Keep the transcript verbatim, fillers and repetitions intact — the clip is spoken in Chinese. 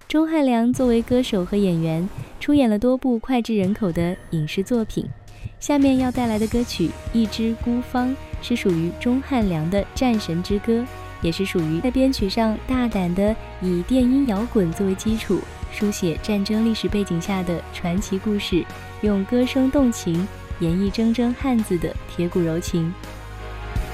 钟汉良作为歌手和演员，出演了多部脍炙人口的影视作品。下面要带来的歌曲《一只孤芳》是属于钟汉良的战神之歌，也是属于在编曲上大胆的以电音摇滚作为基础，书写战争历史背景下的传奇故事，用歌声动情演绎铮铮汉字的铁骨柔情。